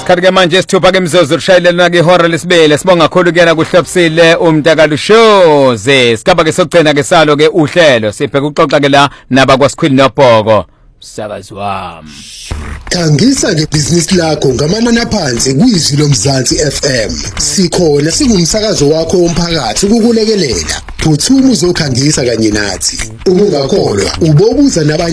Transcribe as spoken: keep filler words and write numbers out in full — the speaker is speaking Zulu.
isikhathi ke manje sithupha ke imzozo ushayelelana ke ihora lesibili sibonga kakhulu kuyena kuhlobisile umntakalo show ze sikaba ke sokugcina ke salo ke uhlelo sibheka uxoxa ke la nabakwasikhwini nobhoko sakazi wami Khangisa ke business lakho ngamanani aphansi kwizwi lomzansi F M sikhona singumsakazo wakho womphakathi ukukulekelela phuthuma uzokhangisa kanye nathi ungakholwa ubobuza nabanye